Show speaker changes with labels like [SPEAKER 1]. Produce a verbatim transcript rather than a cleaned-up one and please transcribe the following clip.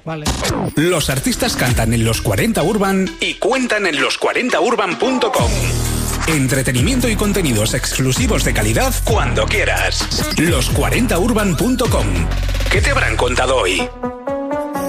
[SPEAKER 1] Vale.
[SPEAKER 2] Los artistas cantan en Los cuarenta Urban y cuentan en los cuarenta urban punto com. Entretenimiento y contenidos exclusivos de calidad cuando quieras. los cuarenta urban punto com. ¿Qué te habrán contado hoy?